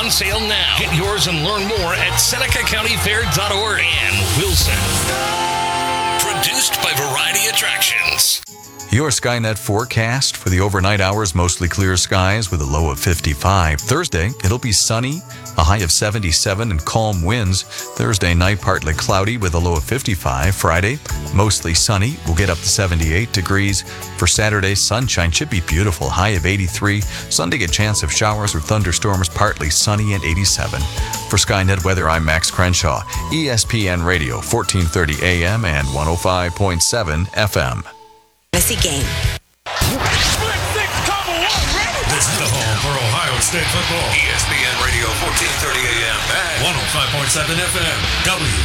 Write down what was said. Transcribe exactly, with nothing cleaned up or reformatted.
on sale now. Get yours and learn more at Seneca County Fair dot org and Wilson. Produced by Variety Attractions. Your Skynet forecast for the overnight hours, mostly clear skies with a low of fifty-five. Thursday, it'll be sunny, a high of seventy-seven and calm winds. Thursday night, partly cloudy with a low of fifty-five. Friday, mostly sunny. We'll get up to seventy-eight degrees. For Saturday, sunshine should be beautiful, high of eighty-three. Sunday, a chance of showers or thunderstorms, partly sunny and eighty-seven. For Skynet Weather, I'm Max Crenshaw, E S P N Radio, fourteen thirty A M and one oh five point seven F M. Fantasy game. This is the home for Ohio State football. E S P N Radio, fourteen thirty A M and one oh five point seven F M. W